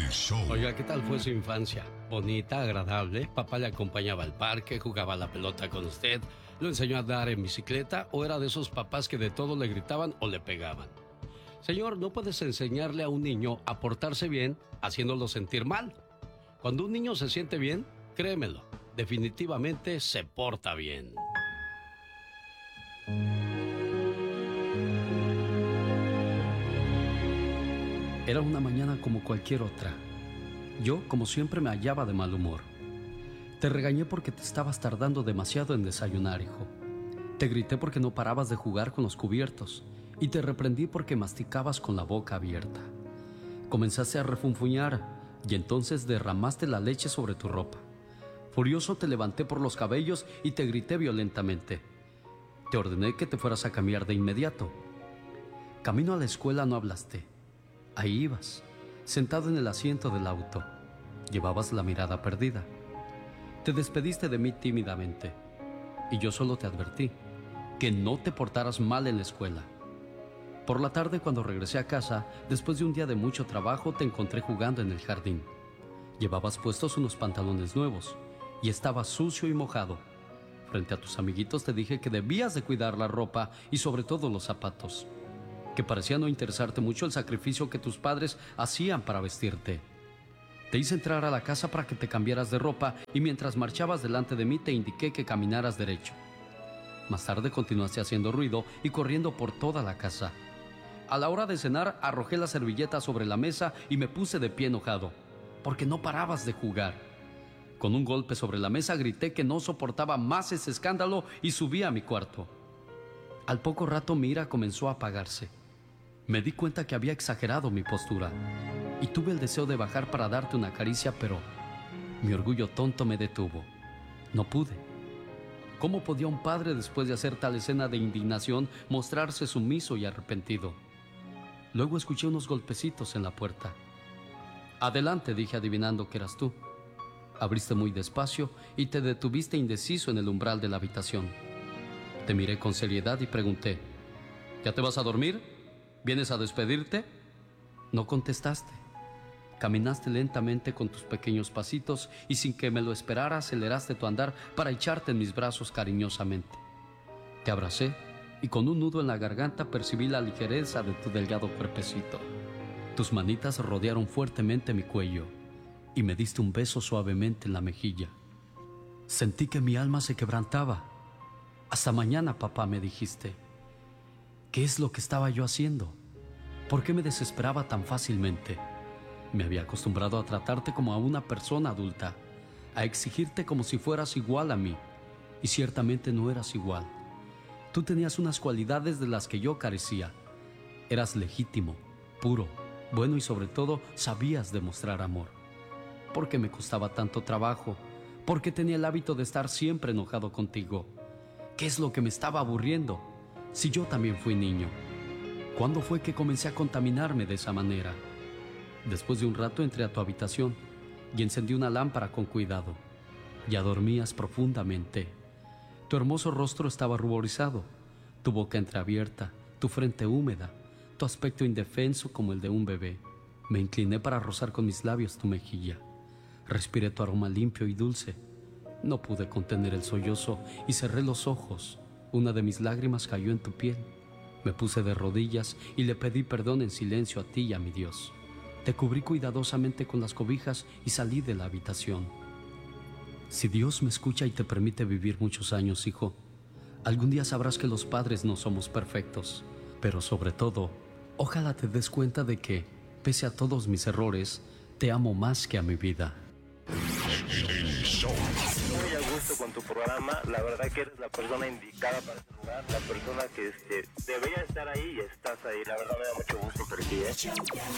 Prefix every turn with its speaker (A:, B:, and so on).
A: Oiga, ¿qué tal fue su infancia? Bonita, agradable. Papá le acompañaba al parque, jugaba a la pelota con usted, lo enseñó a andar en bicicleta, o era de esos papás que de todo le gritaban o le pegaban. Señor, no puedes enseñarle a un niño a portarse bien haciéndolo sentir mal. Cuando un niño se siente bien, créemelo, definitivamente se porta bien. Era una mañana como cualquier otra. Yo, como siempre, me hallaba de mal humor. Te regañé porque te estabas tardando demasiado en desayunar, hijo. Te grité porque no parabas de jugar con los cubiertos y te reprendí porque masticabas con la boca abierta. Comenzaste a refunfuñar y entonces derramaste la leche sobre tu ropa. Furioso te levanté por los cabellos y te grité violentamente. Te ordené que te fueras a cambiar de inmediato. Camino a la escuela no hablaste. Ahí ibas, sentado en el asiento del auto. Llevabas la mirada perdida. Te despediste de mí tímidamente y yo solo te advertí que no te portaras mal en la escuela. Por la tarde, cuando regresé a casa, después de un día de mucho trabajo, te encontré jugando en el jardín. Llevabas puestos unos pantalones nuevos y estabas sucio y mojado. Frente a tus amiguitos te dije que debías de cuidar la ropa y sobre todo los zapatos, que parecía no interesarte mucho el sacrificio que tus padres hacían para vestirte. Te hice entrar a la casa para que te cambiaras de ropa y mientras marchabas delante de mí te indiqué que caminaras derecho. Más tarde continuaste haciendo ruido y corriendo por toda la casa. A la hora de cenar arrojé la servilleta sobre la mesa y me puse de pie enojado, porque no parabas de jugar. Con un golpe sobre la mesa grité que no soportaba más ese escándalo y subí a mi cuarto. Al poco rato mi ira comenzó a apagarse. Me di cuenta que había exagerado mi postura y tuve el deseo de bajar para darte una caricia, pero mi orgullo tonto me detuvo. No pude. ¿Cómo podía un padre, después de hacer tal escena de indignación, mostrarse sumiso y arrepentido? Luego escuché unos golpecitos en la puerta. Adelante, dije, adivinando que eras tú. Abriste muy despacio y te detuviste indeciso en el umbral de la habitación. Te miré con seriedad y pregunté: ¿ya te vas a dormir? ¿Vienes a despedirte? No contestaste. Caminaste lentamente con tus pequeños pasitos y sin que me lo esperara aceleraste tu andar para echarte en mis brazos cariñosamente. Te abracé y con un nudo en la garganta percibí la ligereza de tu delgado cuerpecito. Tus manitas rodearon fuertemente mi cuello y me diste un beso suavemente en la mejilla. Sentí que mi alma se quebrantaba. Hasta mañana, papá, me dijiste. ¿Qué es lo que estaba yo haciendo? ¿Por qué me desesperaba tan fácilmente? Me había acostumbrado a tratarte como a una persona adulta, a exigirte como si fueras igual a mí, y ciertamente no eras igual. Tú tenías unas cualidades de las que yo carecía. Eras legítimo, puro, bueno y sobre todo sabías demostrar amor. ¿Por qué me costaba tanto trabajo? ¿Por qué tenía el hábito de estar siempre enojado contigo? ¿Qué es lo que me estaba aburriendo? Si yo también fui niño. ¿Cuándo fue que comencé a contaminarme de esa manera? Después de un rato entré a tu habitación y encendí una lámpara con cuidado. Ya dormías profundamente. Tu hermoso rostro estaba ruborizado, tu boca entreabierta, tu frente húmeda, tu aspecto indefenso como el de un bebé. Me incliné para rozar con mis labios tu mejilla. Respiré tu aroma limpio y dulce. No pude contener el sollozo y cerré los ojos. Una de mis lágrimas cayó en tu piel. Me puse de rodillas y le pedí perdón en silencio a ti y a mi Dios. Te cubrí cuidadosamente con las cobijas y salí de la habitación. Si Dios me escucha y te permite vivir muchos años, hijo, algún día sabrás que los padres no somos perfectos, pero sobre todo, ojalá te des cuenta de que, pese a todos mis errores, te amo más que a mi vida.
B: Muy a gusto con tu programa, la verdad que eres la persona indicada para este lugar, la persona que debería estar ahí y estás ahí, la verdad me da mucho gusto por ti,